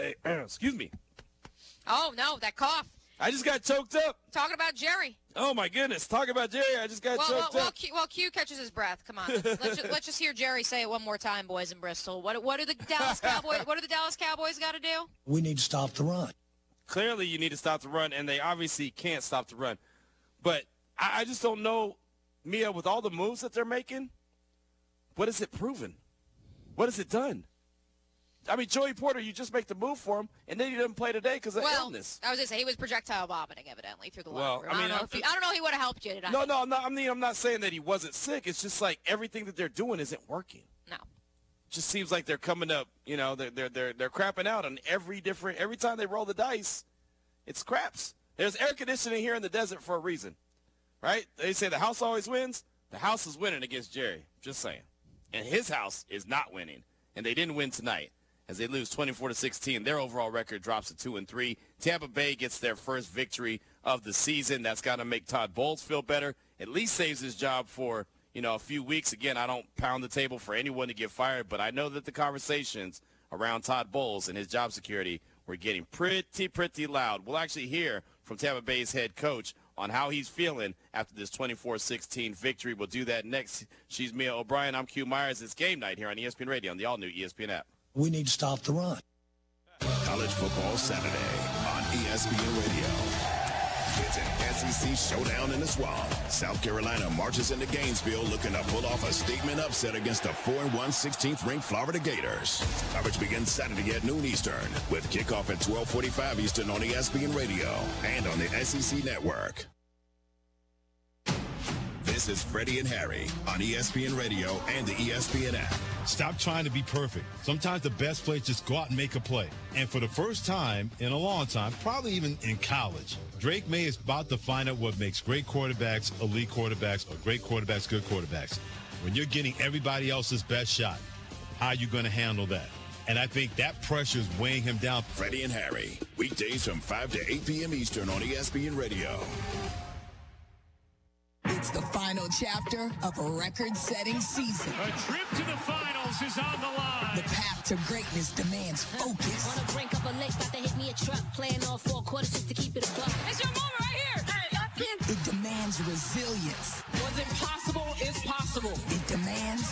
Excuse me. Oh, no, that cough. I just got choked up. Talking about Jerry. Oh, my goodness. Talking about Jerry, I just got choked up. Q catches his breath. Come on. Let's just hear Jerry say it one more time, boys in Bristol. What do the Dallas Cowboys got to do? We need to stop the run. Clearly, you need to stop the run, and they obviously can't stop the run. But I just don't know, Mia, with all the moves that they're making, what is it proven? What has it done? I mean, Joey Porter, you just make the move for him, and then he didn't play today because of illness. I was going to say, he was projectile vomiting, evidently, through the locker room. I don't know if he would have helped you tonight. No, I'm not saying that he wasn't sick. It's just like everything that they're doing isn't working. No. It just seems like they're coming up, they're crapping out on every time they roll the dice, it's craps. There's air conditioning here in the desert for a reason, right? They say the house always wins. The house is winning against Jerry. Just saying. And his house is not winning, and they didn't win tonight. As they lose 24-16, their overall record drops to 2-3. Tampa Bay gets their first victory of the season. That's got to make Todd Bowles feel better. At least saves his job for, a few weeks. Again, I don't pound the table for anyone to get fired, but I know that the conversations around Todd Bowles and his job security were getting pretty loud. We'll actually hear from Tampa Bay's head coach on how he's feeling after this 24-16 victory. We'll do that next. She's Mia O'Brien. I'm Q Myers. It's game night here on ESPN Radio on the all-new ESPN app. We need to stop the run. College Football Saturday on ESPN Radio. It's an SEC showdown in the swamp. South Carolina marches into Gainesville looking to pull off a statement upset against the 4-1 16th-ranked Florida Gators. Coverage begins Saturday at noon Eastern with kickoff at 12:45 Eastern on ESPN Radio and on the SEC Network. This is Freddie and Harry on ESPN Radio and the ESPN app. Stop trying to be perfect. Sometimes the best play is just go out and make a play. And for the first time in a long time, probably even in college, Drake May is about to find out what makes great quarterbacks, elite quarterbacks, or great quarterbacks, good quarterbacks. When you're getting everybody else's best shot, how are you going to handle that? And I think that pressure is weighing him down. Freddie and Harry, weekdays from 5 to 8 p.m. Eastern on ESPN Radio. It's the final chapter of a record-setting season. A trip to the finals is on the line. The path to greatness demands focus. On the brink of a lake, about to hit me a truck. Playing all 4 quarters just to keep it a buck. It's your moment right here. It demands resilience. What's impossible is possible. It demands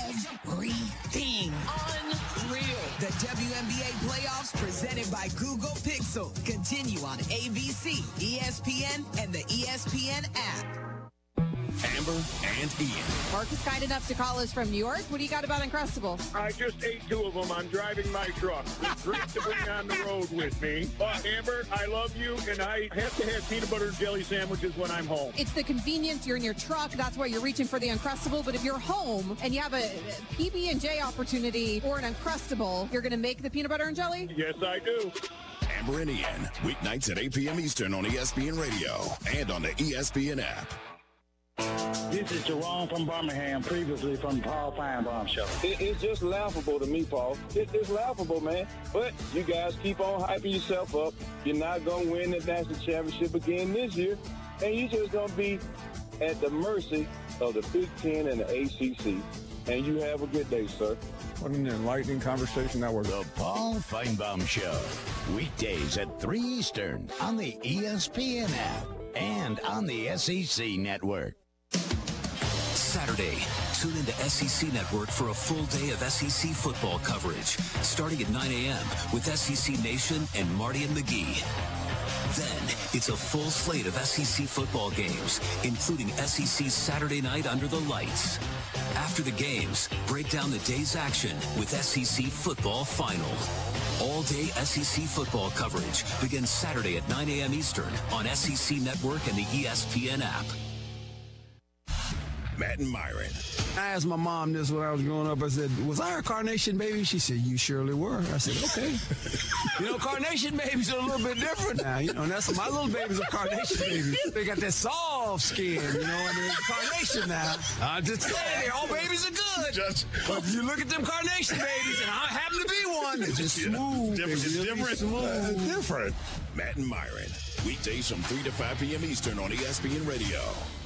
everything. Unreal. The WNBA playoffs presented by Google Pixel continue on ABC, ESPN, and the ESPN app. Amber and Ian. Mark is kind enough to call us from New York. What do you got about Uncrustables? I just ate 2 of them. I'm driving my truck. It's great to bring on the road with me. But, Amber, I love you, and I have to have peanut butter and jelly sandwiches when I'm home. It's the convenience. You're in your truck. That's why you're reaching for the Uncrustable. But if you're home and you have a PB&J opportunity or an Uncrustable, you're going to make the peanut butter and jelly? Yes, I do. Amber and Ian, weeknights at 8 p.m. Eastern on ESPN Radio and on the ESPN app. This is Jerome from Birmingham, previously from the Paul Feinbaum Show. It's just laughable to me, Paul. It's laughable, man. But you guys keep on hyping yourself up. You're not going to win the national championship again this year. And you're just going to be at the mercy of the Big Ten and the ACC. And you have a good day, sir. What an enlightening conversation that was. The Paul Feinbaum Show. Weekdays at 3 Eastern on the ESPN app and on the SEC Network. Saturday, tune into SEC Network for a full day of SEC football coverage, starting at 9 a.m. with SEC Nation and Marty and McGee. Then, it's a full slate of SEC football games, including SEC's Saturday night under the lights. After the games, break down the day's action with SEC Football Final. All-day SEC football coverage begins Saturday at 9 a.m. Eastern on SEC Network and the ESPN app. Matt and Myron. I asked my mom this when I was growing up. I said, was I a carnation baby? She said, you surely were. I said, okay. Carnation babies are a little bit different now. And that's my little babies are carnation babies. They got that soft skin, and they're carnation now. I'm just saying, all babies are good. But you look at them carnation babies, and I happen to be one. It's just smooth. Different. Matt and Myron. Weekdays from 3 to 5 p.m. Eastern on ESPN Radio.